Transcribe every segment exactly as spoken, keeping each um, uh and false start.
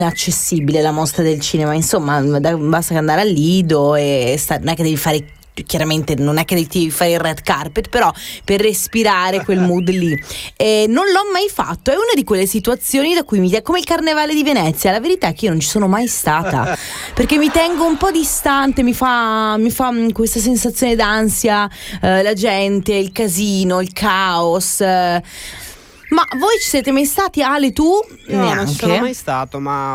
accessibile la mostra del cinema, insomma, da- basta andare al Lido e sta- non è che devi fare, chiaramente non è che devi fare il red carpet, però per respirare quel mood lì. E non l'ho mai fatto, è una di quelle situazioni da cui mi è come il Carnevale di Venezia. La verità è che io non ci sono mai stata perché mi tengo un po' distante, mi fa, mi fa mm, questa sensazione d'ansia, eh, la gente, il casino, il caos. eh. Ma voi ci siete mai stati, Ale, tu? Io Neanche. non ci sono mai stato, ma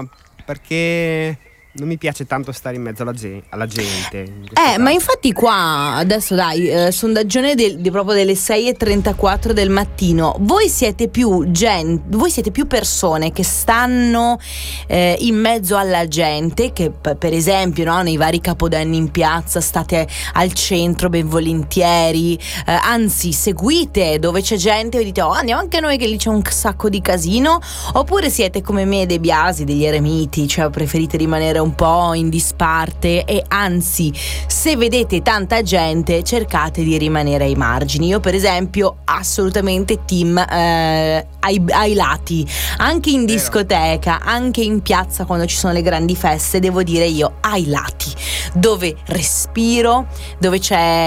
perché non mi piace tanto stare in mezzo alla, ge- alla gente. in questo Eh, caso. ma infatti qua, adesso dai, eh, sondaggione del, di proprio delle sei e trentaquattro del mattino, voi siete più gen, voi siete più persone che stanno eh, in mezzo alla gente, che p- per esempio, no, nei vari capodanni in piazza state al centro ben volentieri, eh, anzi seguite dove c'è gente e dite oh andiamo anche noi che lì c'è un sacco di casino, oppure siete come me dei biasi, degli eremiti, cioè preferite rimanere un po' in disparte e anzi se vedete tanta gente cercate di rimanere ai margini. Io per esempio assolutamente team eh, ai, ai lati, anche in Vero. discoteca, anche in piazza quando ci sono le grandi feste, devo dire io ai lati, dove respiro, dove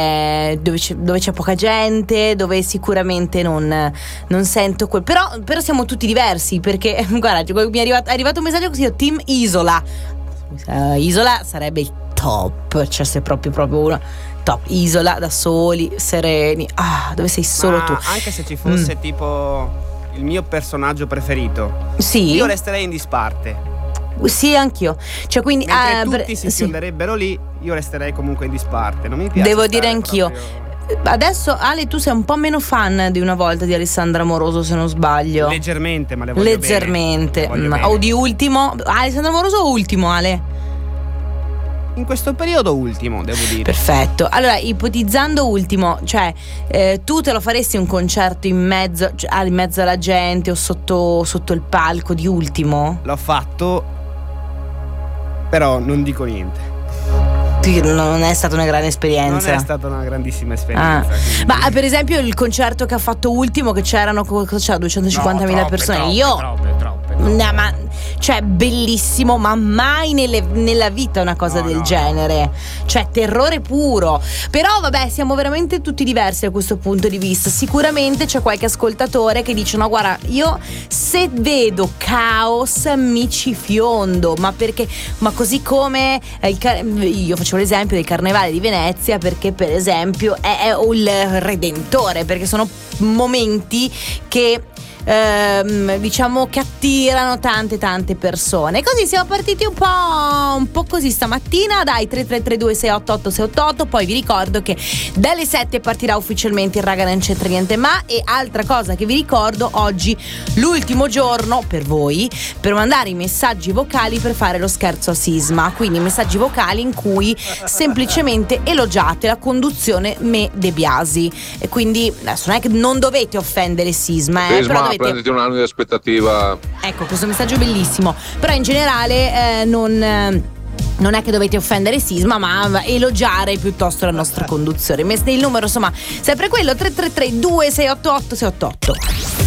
c'è dove c'è, dove c'è poca gente, dove sicuramente non, non sento quel però, però siamo tutti diversi, perché guarda mi è arrivato, è arrivato un messaggio così, io, team Isola. Uh, Isola sarebbe il top, cioè sei proprio proprio uno top. Isola da soli, sereni, ah, dove sei solo Ma tu. anche se ci fosse Mm. tipo il mio personaggio preferito, Sì, io resterei in disparte. sì, anch'io. Cioè, quindi Mentre ah, tutti per- si sì. fionderebbero lì, io resterei comunque in disparte. Non mi piace. Devo stare dire anch'io. proprio- Adesso Ale, tu sei un po' meno fan di una volta di Alessandra Moroso, se non sbaglio. Leggermente, ma le voglio Leggermente. bene. Le voglio Ma- bene. o di ultimo Alessandra Moroso o ultimo, Ale? In questo periodo ultimo, devo dire. Perfetto. Allora, ipotizzando ultimo, cioè eh, tu te lo faresti un concerto in mezzo, cioè, ah, in mezzo alla gente o sotto, sotto il palco di ultimo? L'ho fatto, però non dico niente. Sì, non è stata una grande esperienza. Non è stata una grandissima Ah. esperienza. quindi- Ma per esempio il concerto che ha fatto ultimo, che c'erano cosa c'era, duecentocinquantamila No, troppe, persone. troppe, Io troppe, troppe, troppe. No, ma cioè bellissimo, ma mai nelle- nella vita una cosa No, del no, genere. Cioè terrore puro. Però vabbè, siamo veramente tutti diversi da questo punto di vista. Sicuramente c'è qualche ascoltatore che dice no guarda, io se vedo caos mi ci fiondo. Ma perché? Ma così come eh, il car- io facevo l'esempio del Carnevale di Venezia, perché per esempio è, è il redentore, perché sono momenti che ehm, diciamo che attirano tante tante persone. Così siamo partiti un po', un po' così stamattina. Dai, tre tre tre due sei otto otto sei otto otto. Poi vi ricordo che dalle sette partirà ufficialmente il Raga non c'entra niente ma. E altra cosa che vi ricordo, oggi l'ultimo giorno per voi per mandare i messaggi vocali per fare lo scherzo a Sisma. Quindi messaggi vocali in cui semplicemente elogiate la conduzione Me De Biasi. E quindi adesso non è che non dovete offendere Sisma, eh, Sisma, però dovete... prenditi un anno di aspettativa. Ecco, questo messaggio è bellissimo. Però in generale eh, non... eh, non è che dovete offendere Sisma, ma elogiare piuttosto la nostra conduzione. Il numero insomma sempre quello, tre tre tre due sei otto otto sei otto otto.